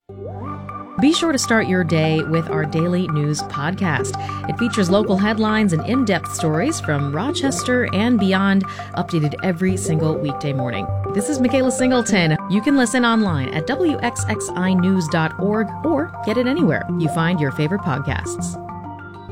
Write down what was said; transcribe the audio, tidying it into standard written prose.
Be sure to start your day with our daily news podcast. It features local headlines and in-depth stories from Rochester and beyond, updated every single weekday morning. This is Michaela Singleton. You can listen online at wxxinews.org or get it anywhere you find your favorite podcasts.